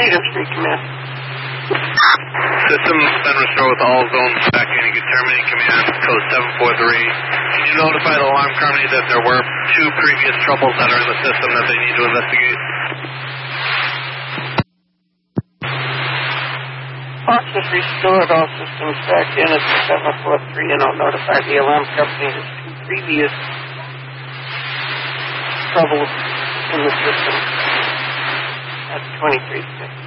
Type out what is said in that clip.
Freedom Street, Command. System's been restored with all zones back in. You can terminate command, code 743. Can you notify the alarm company that there were 2 previous troubles that are in the system that they need to investigate? Fox has restored all systems back in at 743, and I'll notify the alarm company of 2 previous troubles in the system at 23.